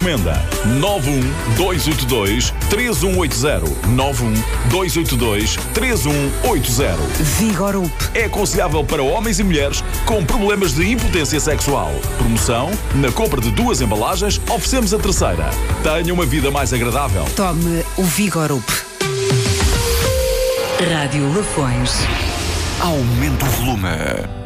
encomenda 91282-3180. 91282-3180. Vigorup. É aconselhável para homens e mulheres com problemas de impotência sexual. Promoção: na compra de 2 embalagens, oferecemos a terceira. Tenha uma vida mais agradável. Tome o Vigorup. Rádio Lafões. Aumente o volume.